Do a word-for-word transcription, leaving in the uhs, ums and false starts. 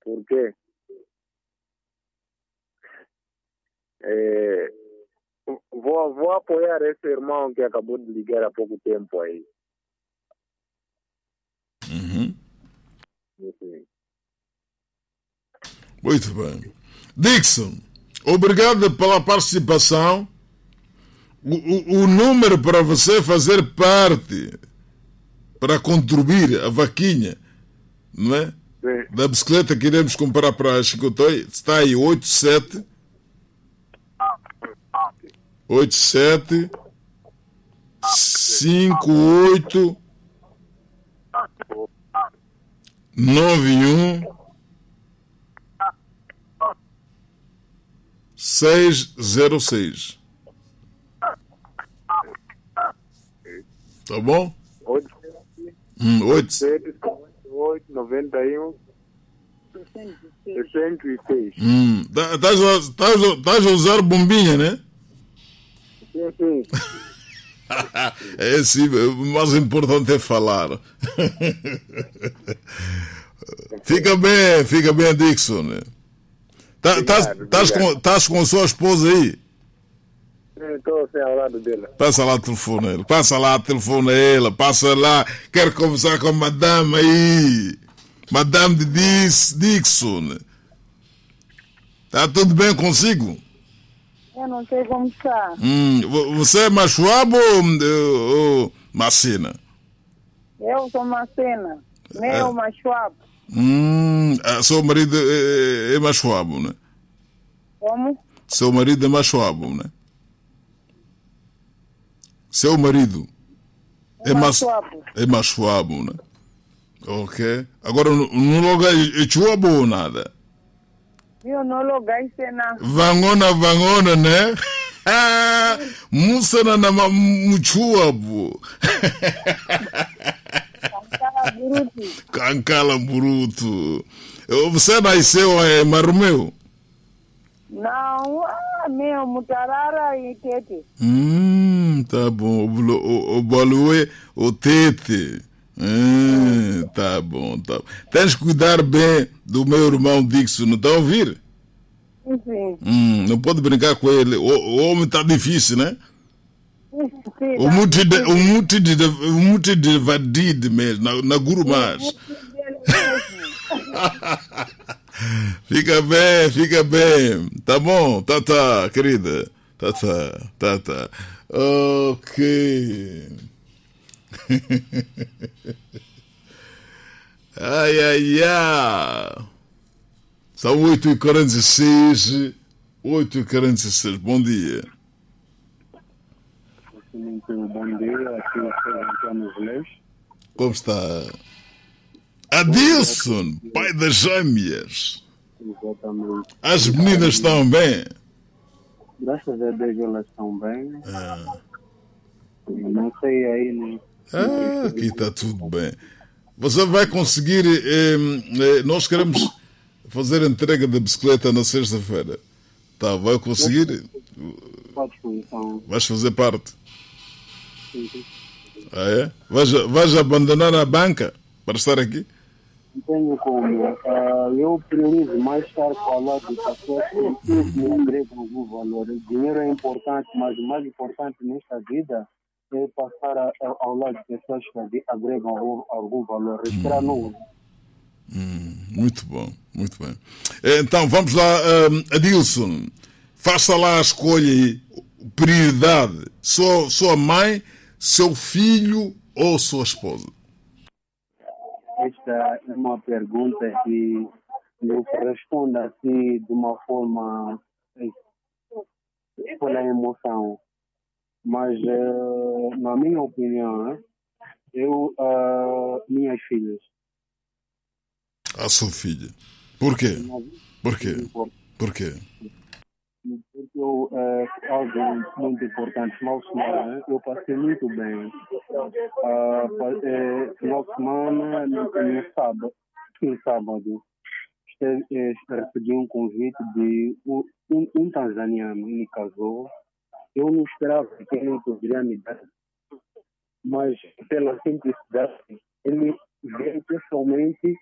Por quê? É, vou, vou apoiar esse irmão que acabou de ligar há pouco tempo aí. Uhum. Enfim. Muito bem. Dixon, obrigado pela participação. O, o, o número para você fazer parte, para contribuir a vaquinha, não é? Sim. Da bicicleta que iremos comprar para a Chicotoi, está aí oito sete oito sete cinco oito nove um seis zero seis. Tá bom? oito Hum, oito. sete oito noventa e um sessenta e seis. Hum, estás a, tás a, tás a usar bombinha, né? Sim, sim. É sim, o mais importante é falar. Fica bem, fica bem, Dixon. Estás com, tás com a sua esposa aí? Estou sem ao lado dela. Passa lá o telefone a ela, passa lá o telefone a ela, passa lá, quero conversar com a madame aí. Madame de Dix, Dixon. Está tudo bem consigo? Eu não sei como está. Hum, você é machuabo ou, ou macena? Eu sou macena. Meu É. machuabo. Hum, ah, seu marido é, é machuabo, né? Como? Seu marido é machuabo, né? Seu marido é, machuabo. É machuabo, né? Ok. Agora, não logo é chuabo ou nada? Eu não logai cena. Vangona, vangona, né? Musa na muchuabo. Kankala burutu. Kankala burutu. Você nasceu em Marumeu? Não, ah, meu mutarara e tete. Hum, tá bom. O, o, o Baluê, o Tete. Hum, tá bom, tá bom. Tens que cuidar bem do meu irmão Dixon, não está a ouvir? Sim. Hum, não pode brincar com ele. O, o homem está difícil, né? Sim, O muito de, o muito de, o muito de vadid mesmo, na, na Gurumás. Fica bem, fica bem. Tá bom, tá, tá, querida. Tá, tá, tá, tá. Ok. Ai, ai, ai. São oito e quarenta e seis. oito e quarenta e seis. Bom dia. Muito bom dia. Aqui é Antônio Velez. Como está? Adilson, pai das gêmeas. Exatamente. As meninas estão bem? Graças a Deus elas estão bem. Ah, Não sei aí, né? ah aqui está tudo bem. Você vai conseguir. Eh, eh, nós queremos fazer a entrega da bicicleta na sexta-feira. Tá, vai conseguir? Pode então. Vais fazer parte? Ah, é? Vais, vais abandonar a banca para estar aqui? Não tenho como. Uh, eu priorizo mais estar ao lado de pessoas que me agregam algum valor. O dinheiro é importante, mas o mais importante nesta vida é passar a, a, ao lado de pessoas que agregam algum, algum valor. Respirar novo. Hum, muito bom, muito bem. Então, vamos lá, um, Adilson. Faça lá a escolha aí. Prioridade. Sua, sua mãe, seu filho ou sua esposa? Esta é uma pergunta que eu respondo assim de uma forma pela emoção. Mas, uh, na minha opinião, eu, uh, minhas filhas. A sua filha. Por quê? Por quê? Por quê? Porque eu, uh, algo muito importante, final de semana, eu passei muito bem. Uh, é, final de semana, no sábado, no sábado recebi um convite de um, um, um tanzaniano, me casou. Eu não esperava que ele poderia me dar, mas pela simplicidade, ele veio pessoalmente